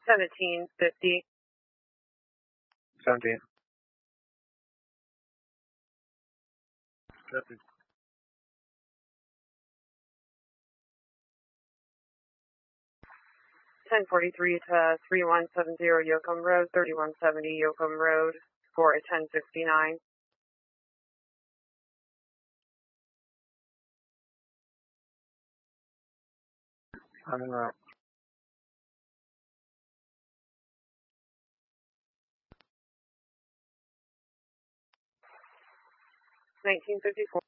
1750. 17. Copy. 1043 to 3170 Yoakum Road, 3170 Yoakum Road, for a 1069. I'm en route. 1954.